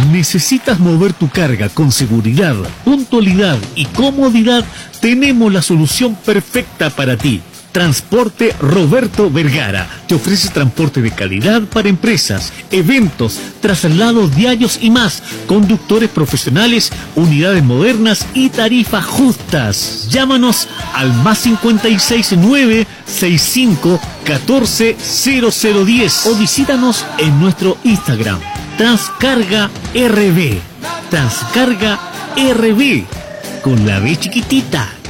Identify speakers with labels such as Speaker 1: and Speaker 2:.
Speaker 1: ¿Necesitas mover tu carga con seguridad, puntualidad y comodidad? Tenemos la solución perfecta para ti. Transporte Roberto Vergara te ofrece transporte de calidad para empresas, eventos, traslados diarios y más, conductores profesionales, unidades modernas y tarifas justas. Llámanos al +56 965 14 0010 o visítanos en nuestro Instagram Transcarga RB. Transcarga RB con la B chiquitita.